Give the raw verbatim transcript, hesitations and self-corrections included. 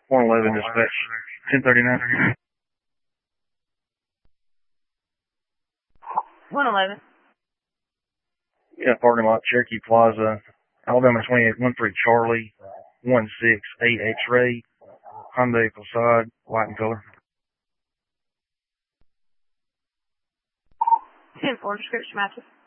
one eleven dispatch, ten thirty-nine. one eleven. Yeah, parking lot, Cherokee Plaza, Alabama twenty-eight one three Charlie, one six eight X-ray, Hyundai Passat, white in color. ten four description matches.